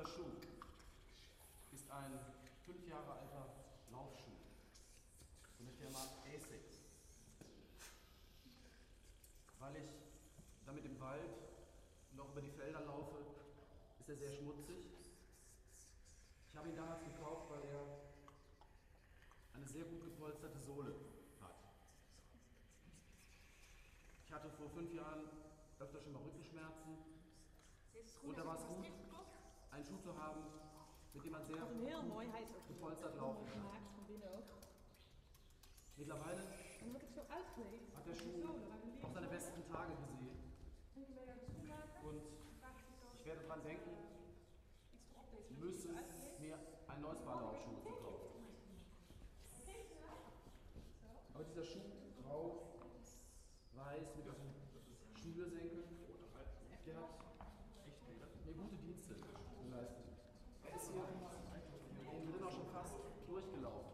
Dieser Schuh ist ein 5 Jahre alter Laufschuh von der Firma Asics. Weil ich damit im Wald und auch über die Felder laufe, ist er sehr schmutzig. Ich habe ihn damals gekauft, weil er eine sehr gut gepolsterte Sohle hat. Ich hatte vor 5 Jahren öfter schon mal Rückenschmerzen und da war es gut, einen Schuh zu haben, mit dem man sehr gepolstert laufen kann. Mittlerweile hat der Schuh auch seine besten Tage gesehen und ich werde daran denken, mir ein neues Paar Laufschuhe zu kaufen. Aber dieser Schuh, grau, weiß, mit diesem Schnürsenkel, der hat mir gute Dienste geleistet. Er ist hier innen drin auch schon fast durchgelaufen.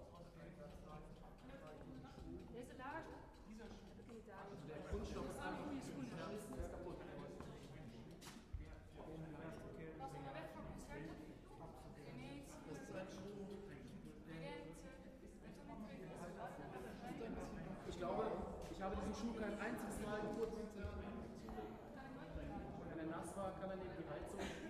Also der Kunststoff ist einfach der ist kaputt. Das ist ein Schuh. Ich glaube, ich habe diesen Schuh kein einziges Mal geputzt. Wenn er nass war, kann er neben die Heizung